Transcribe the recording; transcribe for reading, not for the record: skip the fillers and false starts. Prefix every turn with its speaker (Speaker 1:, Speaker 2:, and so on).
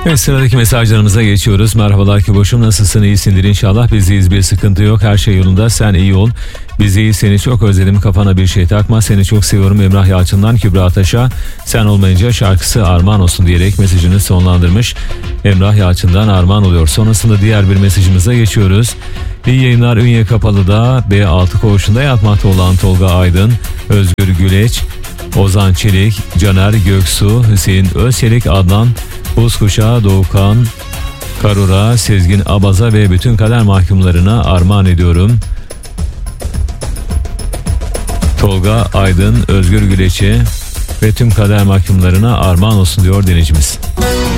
Speaker 1: Evet, sıradaki mesajlarımıza geçiyoruz. Merhabalar Küboş'um, nasılsın? İyisindir inşallah. Bizdeyiz, bir sıkıntı yok. Her şey yolunda. Sen iyi ol. Bizdeyiz. Seni çok özledim. Kafana bir şey takma. Seni çok seviyorum. Emrah Yalçın'dan Kübra Ataş'a sen olmayınca şarkısı armağan olsun diyerek mesajını sonlandırmış. Emrah Yalçın'dan armağan oluyor. Sonrasında diğer bir mesajımıza geçiyoruz. İyi yayınlar. Ünye Kapalı'da B6 koğuşunda yatmakta olan Tolga Aydın, Özgür Güleç, Ozan Çelik, Caner Göksu, Hüseyin Özçelik, Adnan Buzkuşağı, Doğukan Karura, Sezgin Abaza ve bütün kader mahkumlarına armağan ediyorum. Tolga Aydın, Özgür Güleç'e ve tüm kader mahkumlarına armağan olsun diyor dinleyicimiz.